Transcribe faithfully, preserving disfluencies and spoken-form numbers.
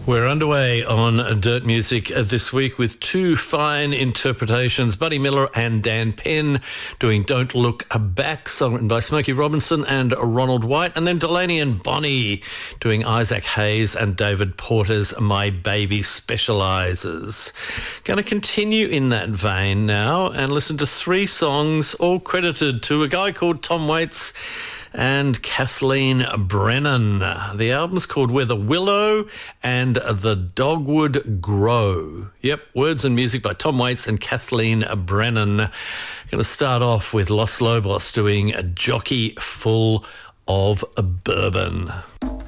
We're underway on Dirt Music this week with two fine interpretations. Buddy Miller and Dan Penn doing Don't Look Back, song written by Smokey Robinson and Ronald White. And then Delaney and Bonnie doing Isaac Hayes and David Porter's My Baby Specializes. Going to continue in that vein now and listen to three songs, all credited to a guy called Tom Waits and Kathleen Brennan. The album's called Where the Willow and the Dogwood Grow. Yep, words and music by Tom Waits and Kathleen Brennan. Going to start off with Los Lobos doing A Jockey Full of Bourbon.